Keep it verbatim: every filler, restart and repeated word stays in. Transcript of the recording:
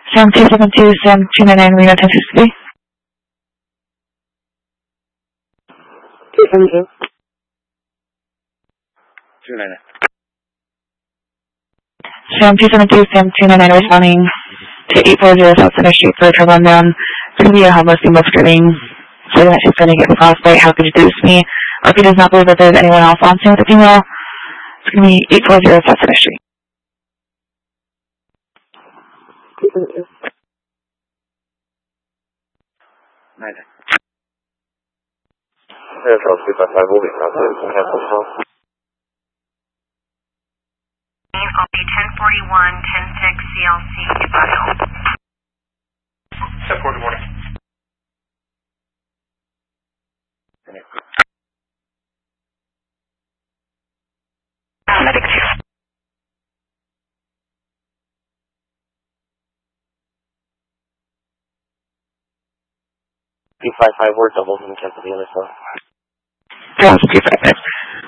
Sam two seven two, Sam two nine nine, Reno, Texas City. two seven two. two nine nine. Sam two seven two, Sam two nine nine, responding to eight four zero South Center Street for a turn rundown. It's going to be a homeless female screaming, saying that she's going to get frostbite. How could you do this to me? Or if he does not believe that there's anyone else on scene with the female, it's going to be eight four zero South Center Street. two seven two. nine nine. Airfield two five five will be counted. Cancel call. O P ten forty-one, ten six C L C, Vital. ten forty-one. Medic two. two five five, we're doubles and cancel the other stuff. Grounds two five five.